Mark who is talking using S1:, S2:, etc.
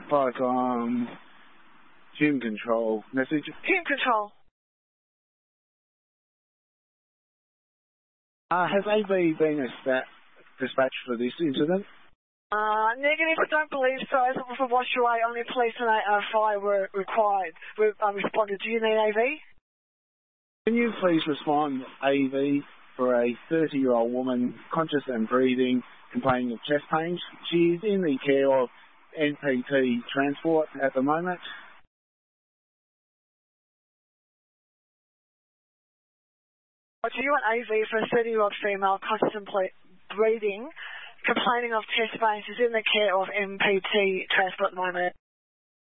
S1: Like, Hume Control message.
S2: Hume Control.
S1: Has AV been dispatched for this incident?
S2: Negative, I don't believe so. As for Washaway, only police and fire were required. We responded. Do you need AV?
S1: Can you please respond AV for a 30-year-old woman, conscious and breathing, complaining of chest pains? She is in the care of NPT Transport at the moment.
S2: Do you want AV for a 30-year-old female, conscious and breathing, complaining of chest pains, is in the care of NPT Transport at the moment?